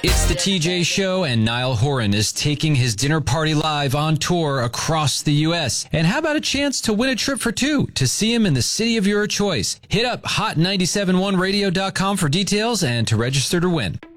It's the TJ Show, and Niall Horan is taking his dinner party live on tour across the U.S. And how about a chance to win a trip for two to see him in the city of your choice? Hit up hot971radio.com for details and to register to win.